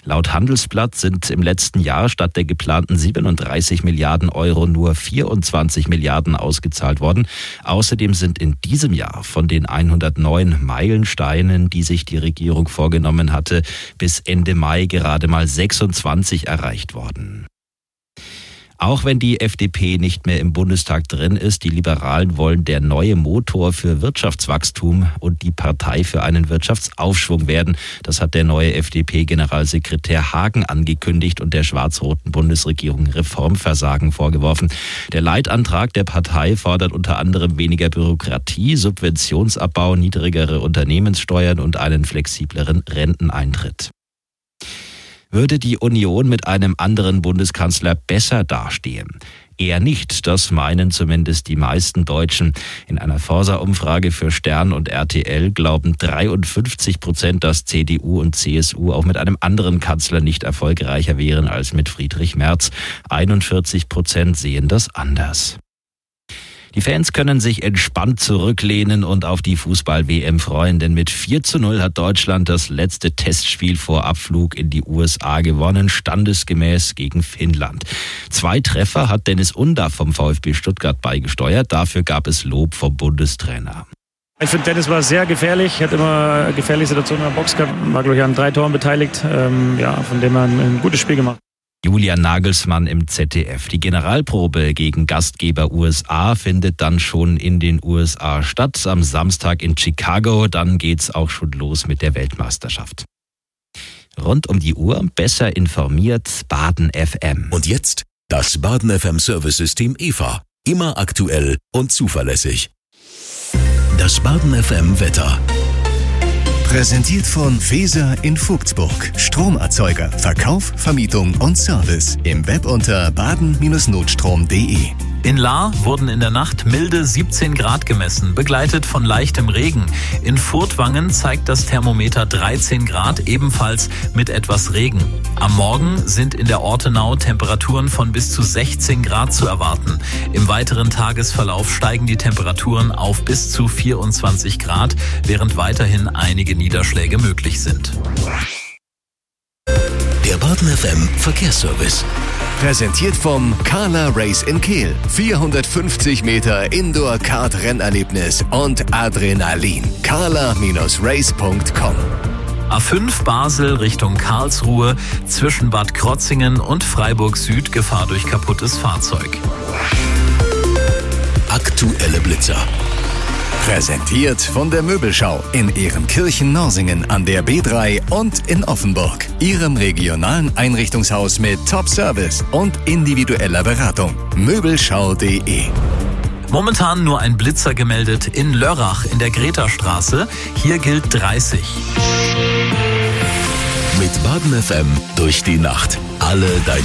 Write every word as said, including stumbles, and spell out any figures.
Laut Handelsblatt sind im letzten Jahr statt der geplanten siebenunddreißig Milliarden Euro nur vierundzwanzig Milliarden ausgezahlt worden. Außerdem sind in diesem Jahr von den hundertneun Meilensteinen, die sich die Regierung vorgenommen hatte, bis Ende Mai gerade mal sechsundzwanzig erreicht worden. Auch wenn die F D P nicht mehr im Bundestag drin ist, die Liberalen wollen der neue Motor für Wirtschaftswachstum und die Partei für einen Wirtschaftsaufschwung werden. Das hat der neue F D P-Generalsekretär Hagen angekündigt und der schwarz-roten Bundesregierung Reformversagen vorgeworfen. Der Leitantrag der Partei fordert unter anderem weniger Bürokratie, Subventionsabbau, niedrigere Unternehmenssteuern und einen flexibleren Renteneintritt. Würde die Union mit einem anderen Bundeskanzler besser dastehen? Eher nicht, das meinen zumindest die meisten Deutschen. In einer Forsa-Umfrage für Stern und R T L glauben dreiundfünfzig Prozent, dass C D U und C S U auch mit einem anderen Kanzler nicht erfolgreicher wären als mit Friedrich Merz. einundvierzig Prozent sehen das anders. Die Fans können sich entspannt zurücklehnen und auf die Fußball-W M freuen, denn mit vier zu null hat Deutschland das letzte Testspiel vor Abflug in die U S A gewonnen, standesgemäß gegen Finnland. Zwei Treffer hat Dennis Undaff vom VfB Stuttgart beigesteuert, dafür gab es Lob vom Bundestrainer. Ich finde, Dennis war sehr gefährlich, hat immer gefährliche Situationen in der Box gehabt, war glaube ich an drei Toren beteiligt, ähm, ja, von dem er ein, ein gutes Spiel gemacht. Julian Nagelsmann im Z D F. Die Generalprobe gegen Gastgeber U S A findet dann schon in den U S A statt. Am Samstag in Chicago. Dann geht's auch schon los mit der Weltmeisterschaft. Rund um die Uhr besser informiert Baden F M. Und jetzt das Baden F M Service-System E V A. Immer aktuell und zuverlässig. Das Baden F M Wetter. Präsentiert von Feser in Vogtsburg. Stromerzeuger, Verkauf, Vermietung und Service. Im Web unter baden Bindestrich notstrom punkt de. In Lahr wurden in der Nacht milde siebzehn Grad gemessen, begleitet von leichtem Regen. In Furtwangen zeigt das Thermometer dreizehn Grad, ebenfalls mit etwas Regen. Am Morgen sind in der Ortenau Temperaturen von bis zu sechzehn Grad zu erwarten. Im weiteren Tagesverlauf steigen die Temperaturen auf bis zu vierundzwanzig Grad, während weiterhin einige Niederschläge möglich sind. Der Baden F M Verkehrsservice. Präsentiert vom Carla Race in Kehl. vierhundertfünfzig Meter Indoor-Kart-Rennerlebnis und Adrenalin. carla Bindestrich race punkt com. A fünf Basel Richtung Karlsruhe, zwischen Bad Krotzingen und Freiburg Süd Gefahr durch kaputtes Fahrzeug. Aktuelle Blitzer. Präsentiert von der Möbelschau in Ehrenkirchen-Norsingen an der B drei und in Offenburg. Ihrem regionalen Einrichtungshaus mit Top-Service und individueller Beratung. Möbelschau punkt de. Momentan nur ein Blitzer gemeldet in Lörrach in der Greta-Straße. Hier gilt dreißig. Mit Baden F M durch die Nacht. Alle deine